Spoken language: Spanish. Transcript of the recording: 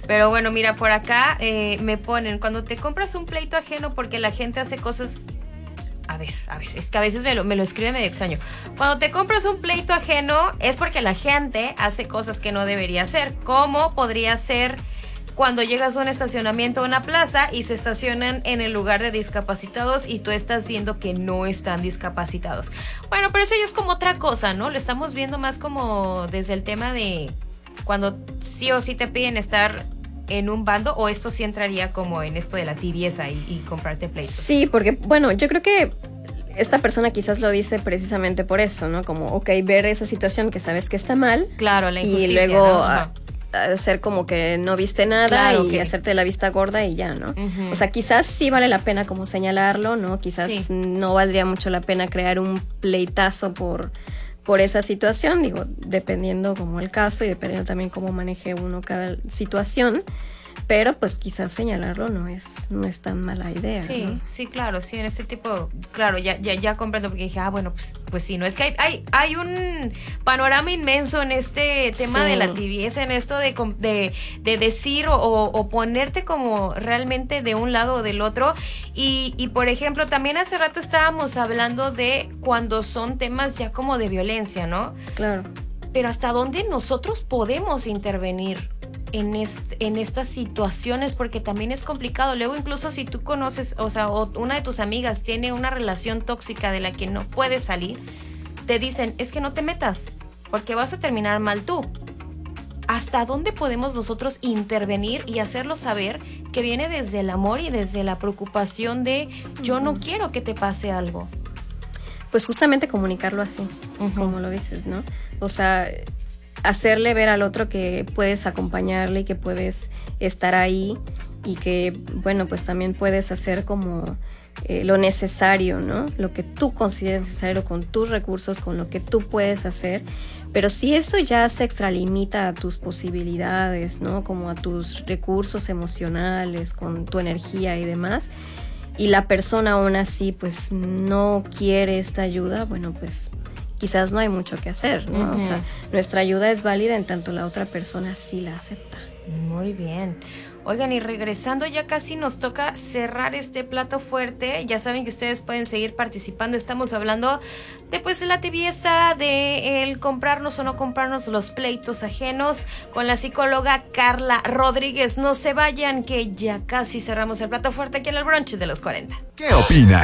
Pero bueno, mira, por acá me ponen, cuando te compras un pleito ajeno porque la gente hace cosas... A ver, es que a veces me lo escribe medio extraño. Cuando te compras un pleito ajeno es porque la gente hace cosas que no debería hacer. ¿Cómo podría ser cuando llegas a un estacionamiento o una plaza y se estacionan en el lugar de discapacitados y tú estás viendo que no están discapacitados? Bueno, pero eso ya es como otra cosa, ¿no? Lo estamos viendo más como desde el tema de cuando sí o sí te piden estar en un bando, o esto sí entraría como en esto de la tibieza y comprarte pleitos. Sí, porque bueno, yo creo que esta persona quizás lo dice precisamente por eso, ¿no? Como, ok, ver esa situación que sabes que está mal. Claro, la injusticia, y luego ¿no? hacer como que no viste nada, claro, y hacerte la vista gorda y ya, ¿no? Uh-huh. O sea, quizás sí vale la pena como señalarlo, ¿no? Quizás sí. No valdría mucho la pena crear un pleitazo por esa situación, digo, dependiendo como el caso y dependiendo también cómo maneje uno cada situación, pero pues quizás señalarlo no es tan mala idea. Sí, ¿no? Sí, claro, sí, en este tipo, claro, ya comprendo, porque dije, bueno, pues sí, no, es que hay un panorama inmenso en este tema de la tibieza, en esto de decir o ponerte como realmente de un lado o del otro, y por ejemplo, también hace rato estábamos hablando de cuando son temas ya como de violencia, ¿no? Claro. Pero ¿hasta dónde nosotros podemos intervenir en estas situaciones? Porque también es complicado. Luego, incluso si tú conoces, o sea, o una de tus amigas tiene una relación tóxica de la que no puedes salir, te dicen, es que no te metas, porque vas a terminar mal tú. ¿Hasta dónde podemos nosotros intervenir y hacerlo saber que viene desde el amor y desde la preocupación de yo no quiero que te pase algo? Pues justamente comunicarlo así, como lo dices, ¿no? O sea, hacerle ver al otro que puedes acompañarle y que puedes estar ahí y que, bueno, pues también puedes hacer como lo necesario, ¿no? Lo que tú consideres necesario con tus recursos, con lo que tú puedes hacer. Pero si eso ya se extralimita a tus posibilidades, ¿no? Como a tus recursos emocionales, con tu energía y demás, y la persona aún así pues no quiere esta ayuda, bueno, pues quizás no hay mucho que hacer, ¿no? Uh-huh. O sea, nuestra ayuda es válida en tanto la otra persona sí la acepta. Muy bien. Oigan, y regresando, ya casi nos toca cerrar este plato fuerte. Ya saben que ustedes pueden seguir participando. Estamos hablando de pues la tibieza, de el comprarnos o no comprarnos los pleitos ajenos, con la psicóloga Carla Rodríguez. No se vayan, que ya casi cerramos el plato fuerte aquí en el brunch de los 40. ¿Qué opinas?